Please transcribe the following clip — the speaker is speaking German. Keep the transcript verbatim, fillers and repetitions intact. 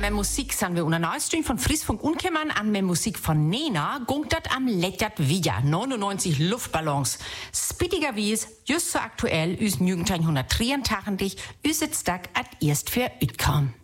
mit Musik sind wir unter Neustream von Friesfunk unkämmern an mit Musik von Nena, gungt am Lettert wieder neunundneunzig Luftballons. Spittiger wie es, just so aktuell, üs neunzehnhundertdreiundachtzig, üs jetzt at erst für ütkam.